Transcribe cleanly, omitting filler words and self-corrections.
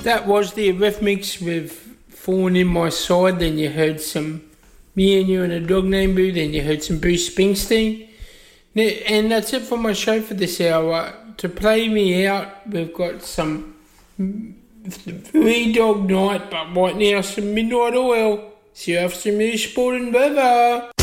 That was the Eurythmics with Thorn in My Side. Then you heard some Me and You and a Dog Named Boo. Then you heard some Bruce Springsteen. And that's it for my show for this hour. To play me out, we've got some Three Dog Night, but right now some Midnight Oil. See you after some new sport and weather.